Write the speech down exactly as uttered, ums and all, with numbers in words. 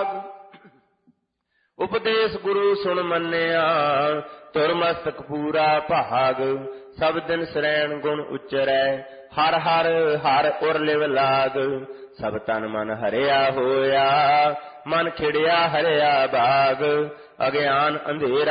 ਰਾਗ। ਉਪਦੇਸ਼ ਗੁਰੂ ਸੁਣ ਮੰਨਿਆ ਤੁਰ ਮਸਤਕ ਪੂਰਾ ਭਾਗ। ਸਭ ਦਿਨ ਸਰੈਣ ਗੁਣ ਉਚਰੈ ਹਰ ਹਰ ਹਰ ਉਰ ਲਿਵ ਲਾਗ। ਸਭ ਤਨ ਮਨ ਹਰਿਆ ਹੋਇਆ ਮਨ ਖਿੜਿਆ ਹਰਿਆ ਬਾਗ। ਅਗਿਆਨ ਅੰਧੇਰਾ